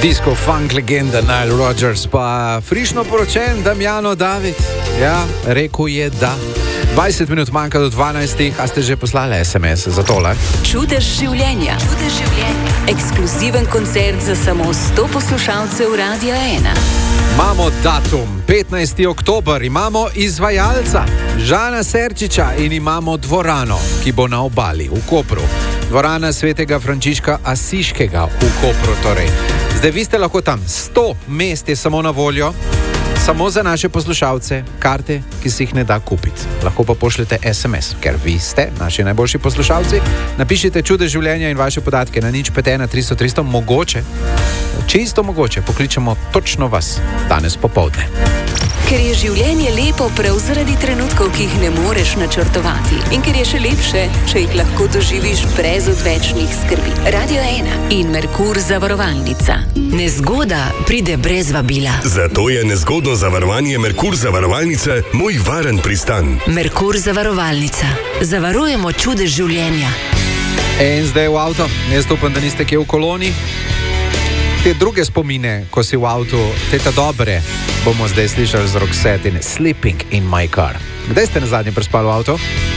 Disco funk legenda Nile Rodgers, pa frišno poročen Damjano David. Ja, rekel je da. 20 minut manjka do 12, a ste že poslali SMS za tole? Čudež življenja. Ekskluziven koncert za samo 100 poslušalcev Radia 1. Imamo datum, 15. oktober, imamo izvajalca Žana Serčiča in imamo dvorano, ki bo na obali v Kopru. Dvorana svetega Frančiška Asiškega v Kopru torej. Zdaj vi ste lahko tam, 100 mest je samo na voljo, samo za naše poslušalce, karte, ki si jih ne da kupiti. Lahko pa pošljete SMS, ker vi ste naši najboljši poslušalci. Napišite Čudež življenja in vaše podatke na 051 300 300, mogoče, čisto mogoče, pokličemo točno vas danes popoldne. Ker je življenje lepo prav zaradi trenutkov, ki jih ne moreš načrtovati. In ker je še lepše, če jih lahko doživiš brez odvečnih skrbi. Radio 1 in Merkur zavarovalnica. Nezgoda pride brez vabila. Zato je nezgodno zavarovanje Merkur zavarovalnice moj varen pristan. Merkur zavarovalnica. Zavarujemo čudež življenja. In zdaj v avto, jaz upam, da niste kje v koloni. Te druge spomine, ko si v avtu, te ta dobre, bomo zdaj slišali z Roxette in Sleeping in my car. Kdaj ste na zadnje prespali v avto?